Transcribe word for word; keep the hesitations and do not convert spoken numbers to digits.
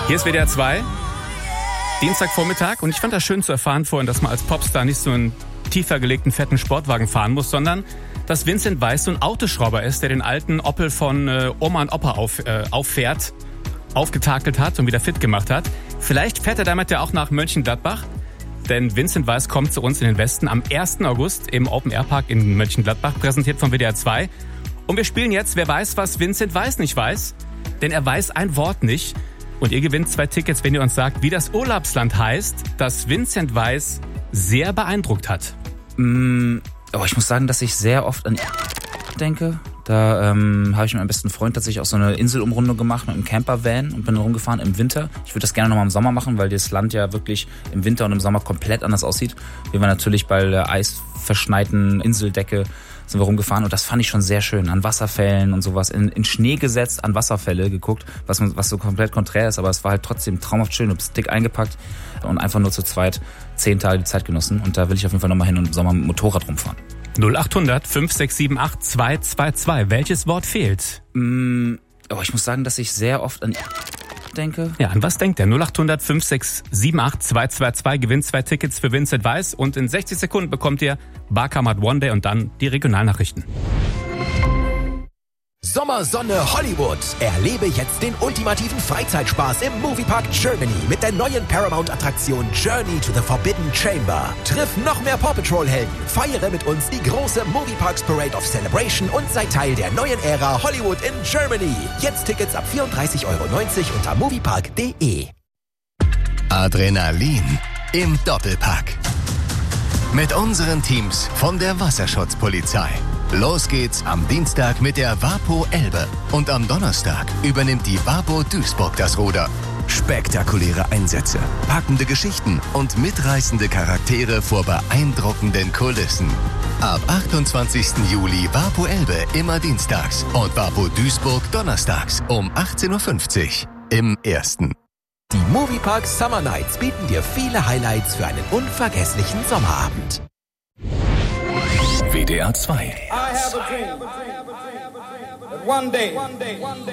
Hier ist W D R zwei, Dienstagvormittag, und ich fand das schön zu erfahren vorhin, dass man als Popstar nicht so einen tiefer gelegten, fetten Sportwagen fahren muss, sondern dass Vincent Weiss so ein Autoschrauber ist, der den alten Opel von äh, Oma und Opa auf, äh, auffährt, aufgetakelt hat und wieder fit gemacht hat. Vielleicht fährt er damit ja auch nach Mönchengladbach, denn Vincent Weiss kommt zu uns in den Westen am ersten August im Open-Air-Park in Mönchengladbach, präsentiert von W D R zwei. Und wir spielen jetzt, wer weiß, was Vincent Weiss nicht weiß, denn er weiß ein Wort nicht. Und ihr gewinnt zwei Tickets, wenn ihr uns sagt, wie das Urlaubsland heißt, das Vincent Weiss sehr beeindruckt hat. Mm, aber ich muss sagen, dass ich sehr oft an denke. Da ähm, habe ich mit meinem besten Freund tatsächlich auch so eine Inselumrundung gemacht mit einem Campervan und bin rumgefahren im Winter. Ich würde das gerne nochmal im Sommer machen, weil das Land ja wirklich im Winter und im Sommer komplett anders aussieht. Wir waren natürlich bei der eisverschneiten Inseldecke sind wir rumgefahren und das fand ich schon sehr schön. An Wasserfällen und sowas, in, in Schnee gesetzt, an Wasserfälle geguckt, was, was so komplett konträr ist, aber es war halt trotzdem traumhaft schön, hab's dick eingepackt und einfach nur zu zweit zehn Tage die Zeit genossen. Und da will ich auf jeden Fall nochmal hin und im Sommer mit dem Motorrad rumfahren. null acht hundert fünf sechs sieben acht zwei zwei zwei. Welches Wort fehlt? Mm, oh, ich muss sagen, dass ich sehr oft an denke. Ja, an was denkt der? null acht hundert fünf sechs sieben acht zwei zwei zwei gewinnt zwei Tickets für Vincent Weiss und in sechzig Sekunden bekommt ihr Barkamat One Day und dann die Regionalnachrichten. Sommersonne Hollywood. Erlebe jetzt den ultimativen Freizeitspaß im Moviepark Germany mit der neuen Paramount-Attraktion Journey to the Forbidden Chamber. Triff noch mehr Paw Patrol-Helden, feiere mit uns die große Movieparks Parade of Celebration und sei Teil der neuen Ära Hollywood in Germany. Jetzt Tickets ab vierunddreißig Euro neunzig unter moviepark punkt de. Adrenalin im Doppelpack. Mit unseren Teams von der Wasserschutzpolizei. Los geht's am Dienstag mit der Vapo Elbe und am Donnerstag übernimmt die Vapo Duisburg das Ruder. Spektakuläre Einsätze, packende Geschichten und mitreißende Charaktere vor beeindruckenden Kulissen. Ab achtundzwanzigsten Juli Vapo Elbe immer dienstags und Vapo Duisburg donnerstags um achtzehn Uhr fünfzig im Ersten. Die Moviepark Summer Nights bieten dir viele Highlights für einen unvergesslichen Sommerabend. W D R zwei. I have a dream that one day